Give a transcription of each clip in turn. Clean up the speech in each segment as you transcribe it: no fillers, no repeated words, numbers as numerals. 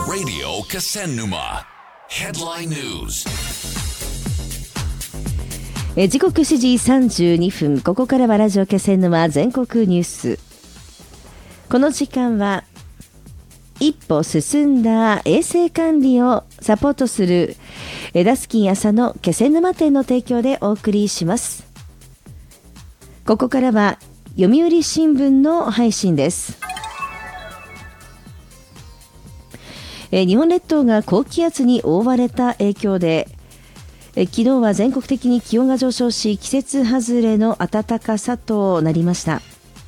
Radio Kasennuma Headline News。 時刻7時32分、ここからはラジオ気仙沼全国ニュース。この時間は一歩進んだ衛生管理をサポートするダスキン朝の気仙沼店の提供でお送りします。ここからは読売新聞の配信です。日本列島が高気圧に覆われた影響で昨日は全国的に気温が上昇し、季節外れの暖かさとなりました。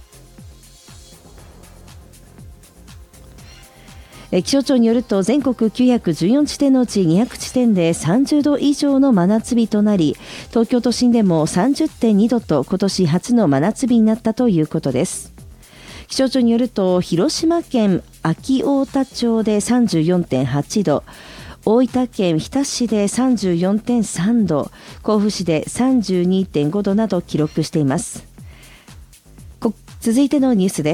気象庁によると、全国914地点のうち200地点で30度以上の真夏日となり、東京都心でも 30.2 度と今年初の真夏日になったということです。気象庁によると、広島県安芸太田町で 34.8 度、大分県日田市で 34.3 度、甲府市で 32.5 度など記録しています。続いてのニュースです。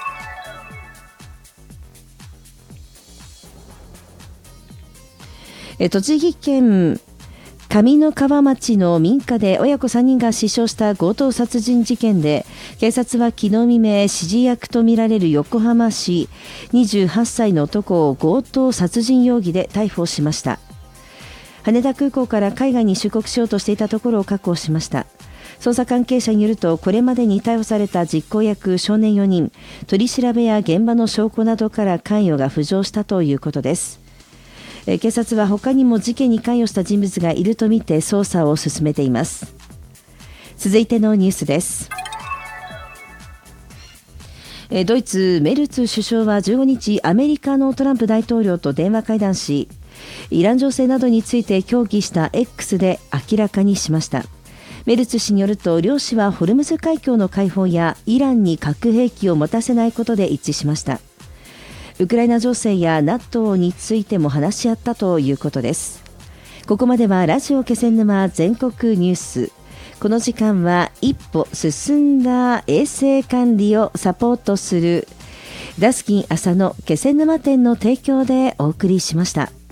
栃木県上三川町の民家で親子3人が死傷した強盗殺人事件で、警察は昨日未明、指示役とみられる横浜市28歳の男を強盗殺人容疑で逮捕しました。羽田空港から海外に出国しようとしていたところを確保しました。捜査関係者によると、これまでに逮捕された実行役少年4人、取り調べや現場の証拠などから関与が浮上したということです。警察は他にも事件に関与した人物がいるとみて捜査を進めています。続いてのニュースです。ドイツメルツ首相は15日、アメリカのトランプ大統領と電話会談し、イラン情勢などについて協議した X で明らかにしました。メルツ氏によると、両氏はホルムズ海峡の開放やイランに核兵器を持たせないことで一致しました。ウクライナ情勢や NATO についても話し合ったということです。ここまではラジオ気仙沼全国ニュース。この時間は一歩進んだ衛生管理をサポートするダスキン朝の気仙沼店の提供でお送りしました。